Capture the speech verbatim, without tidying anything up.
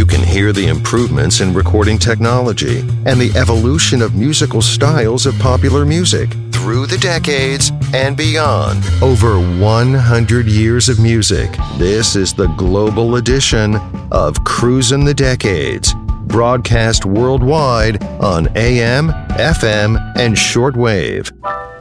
can hear the improvements in recording technology and the evolution of musical styles of popular music through the decades and beyond. Over one hundred years of music. This is the global edition of Cruisin' the Decades, broadcast worldwide on A M, F M, and shortwave.